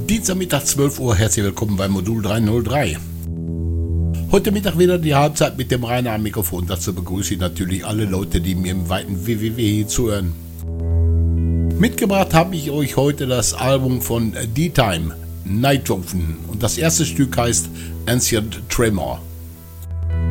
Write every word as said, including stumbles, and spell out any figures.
Dienstagmittag zwölf Uhr, herzlich willkommen bei Modul dreihundertdrei. Heute Mittag wieder die Halbzeit mit dem Rainer am Mikrofon. Dazu begrüße ich natürlich alle Leute, die mir im weiten W W W hier zuhören. Mitgebracht habe ich euch heute das Album von D-Time, Nighthofen, und das erste Stück heißt Ancient Tremor.